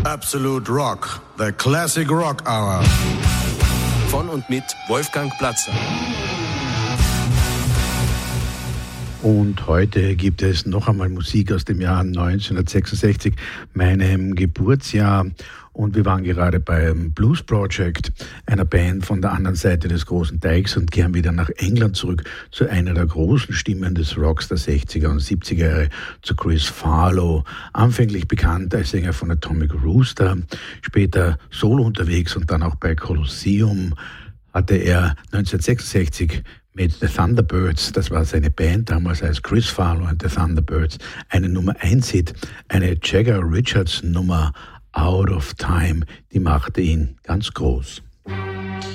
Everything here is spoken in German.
Absolute Rock, the Classic Rock Hour. Von und mit Wolfgang Platzer. Und heute gibt es noch einmal Musik aus dem Jahr 1966, meinem Geburtsjahr. Und wir waren gerade beim Blues Project, einer Band von der anderen Seite des großen Teichs, und kehren wieder nach England zurück zu einer der großen Stimmen des Rocks der 60er und 70er Jahre, zu Chris Farlowe. Anfänglich bekannt als Sänger von Atomic Rooster, später solo unterwegs und dann auch bei Colosseum hatte er 1966 mit The Thunderbirds, das war seine Band damals als Chris Farlowe und The Thunderbirds, eine Nummer 1 Hit, eine Jagger Richards Nummer Out of Time, die machte ihn ganz groß.